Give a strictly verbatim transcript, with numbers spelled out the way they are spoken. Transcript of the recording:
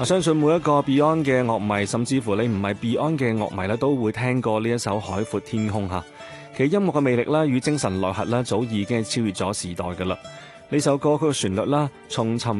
我相信每一個 Beyond 嘅樂迷，甚至乎你唔係 Beyond 嘅樂迷咧，都會聽過呢一首《海闊天空》嚇。其音樂嘅魅力啦，與精神內核啦，早已經係超越咗時代㗎啦。呢首歌曲嘅旋律啦，從尋